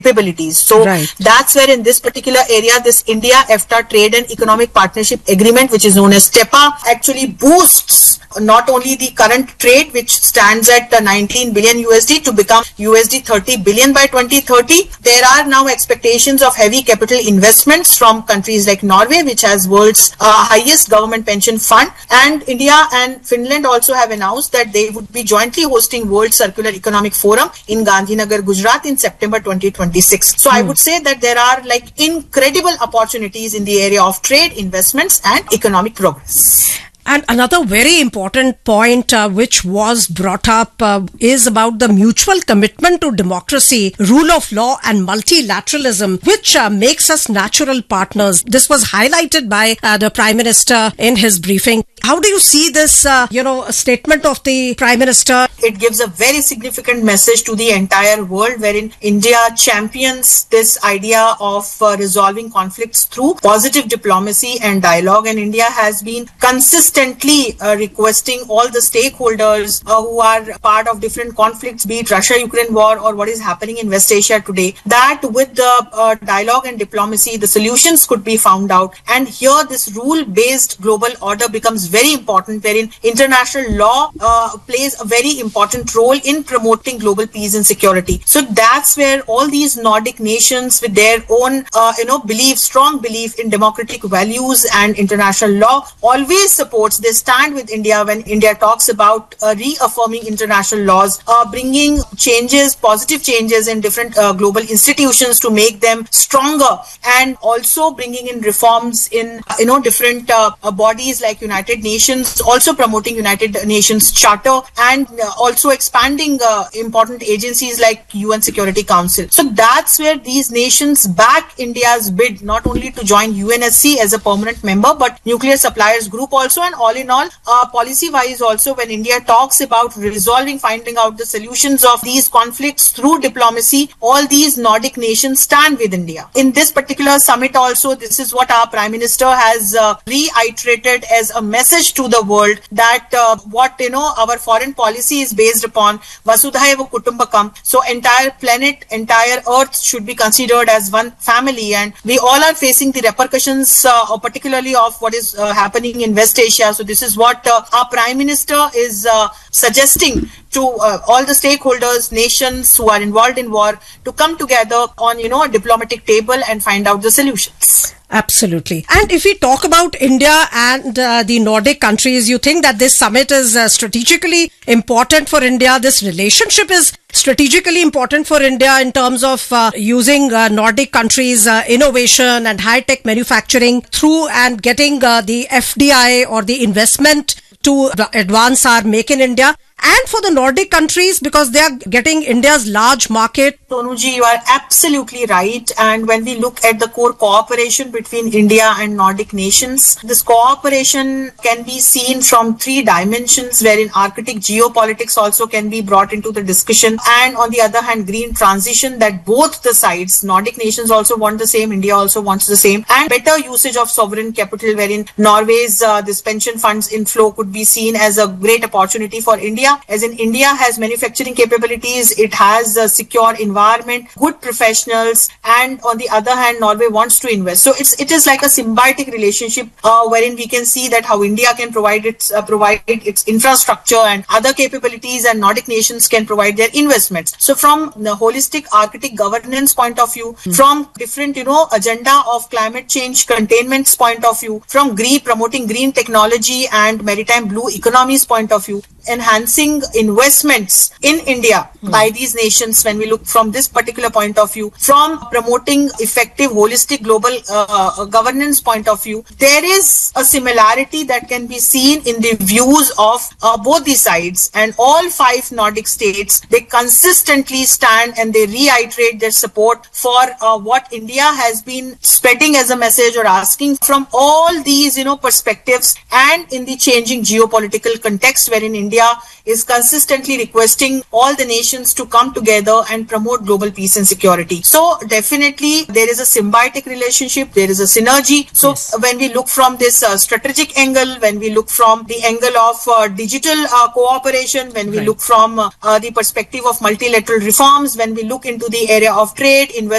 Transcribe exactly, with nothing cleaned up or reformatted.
capabilities. So right. That's where in this particular area, this India-EFTA Trade and Economic Partnership Agreement, which is known as TEPA, actually boosts not only the current trade, which stands at nineteen billion U S D, to become U S D thirty billion by twenty thirty. There are now expectations of heavy capital investments from countries like Norway, which has world's uh, highest government pension fund, and India and Finland also have announced that they would be jointly hosting World Circular Economic Forum in Gandhinagar, Gujarat in September twenty twenty-six. So hmm. I would say that there are like incredible opportunities in the area of trade, investments and economic progress. And another very important point uh, which was brought up uh, is about the mutual commitment to democracy, rule of law and multilateralism, which uh, makes us natural partners. This was highlighted by uh, the Prime Minister in his briefing. How do you see this, uh, you know, statement of the Prime Minister? It gives a very significant message to the entire world, wherein India champions this idea of uh, resolving conflicts through positive diplomacy and dialogue. And India has been consistently uh, requesting all the stakeholders uh, who are part of different conflicts, be it Russia-Ukraine war or what is happening in West Asia today, that with the uh, dialogue and diplomacy, the solutions could be found out. And here this rule-based global order becomes very important, wherein international law uh, plays a very important role in promoting global peace and security. So that's where all these Nordic nations with their own, uh, you know, belief, strong belief in democratic values and international law always supports, they stand with India when India talks about uh, reaffirming international laws, uh, bringing changes, positive changes in different uh, global institutions to make them stronger, and also bringing in reforms in, uh, you know, different uh, uh, bodies like United Nations, also promoting United Nations Charter, and uh, also expanding uh, important agencies like U N Security Council. So that's where these nations back India's bid not only to join U N S C as a permanent member, but Nuclear Suppliers Group also, and all in all, uh, policy-wise also, when India talks about resolving, finding out the solutions of these conflicts through diplomacy, all these Nordic nations stand with India. In this particular summit also, this is what our Prime Minister has uh, reiterated as a message to the world, that uh, what, you know, our foreign policy is based upon Vasudhaiva Kutumbakam. So entire planet, entire earth should be considered as one family, and we all are facing the repercussions uh, particularly of what is uh, happening in West Asia. So this is what uh, our Prime Minister is uh, suggesting to uh, all the stakeholders, nations who are involved in war, to come together on, you know, a diplomatic table and find out the solutions. Absolutely. And if we talk about India and uh, the Nordic countries, you think that this summit is uh, strategically important for India? This relationship is strategically important for India in terms of uh, using uh, Nordic countries' uh, innovation and high-tech manufacturing through and getting uh, the F D I or the investment to advance our Make in India. And for the Nordic countries, because they are getting India's large market. Sonuji, you are absolutely right. And when we look at the core cooperation between India and Nordic nations, this cooperation can be seen from three dimensions, wherein Arctic geopolitics also can be brought into the discussion. And on the other hand, green transition, that both the sides, Nordic nations also want the same, India also wants the same, and better usage of sovereign capital, wherein Norway's uh, this pension funds inflow could be seen as a great opportunity for India. As in, India has manufacturing capabilities, it has a secure environment, good professionals, and on the other hand, Norway wants to invest. So it's it is like a symbiotic relationship uh, wherein we can see that how India can provide its uh, provide its infrastructure and other capabilities, and Nordic nations can provide their investments. So from the holistic Arctic governance point of view, mm. from different you know agenda of climate change containments point of view, from green promoting green technology and maritime blue economies point of view, enhancing investments in India mm. by these nations, when we look from this particular point of view, from promoting effective holistic global uh, governance point of view, there is a similarity that can be seen in the views of uh, both the sides. And all five Nordic states, they consistently stand and they reiterate their support for uh, what India has been spreading as a message or asking from all these you know perspectives, and in the changing geopolitical context wherein India India is consistently requesting all the nations to come together and promote global peace and security. So definitely there is a symbiotic relationship, there is a synergy. So yes. when we look from this uh, strategic angle, when we look from the angle of uh, digital uh, cooperation, when we right. look from uh, uh, the perspective of multilateral reforms, when we look into the area of trade, investment,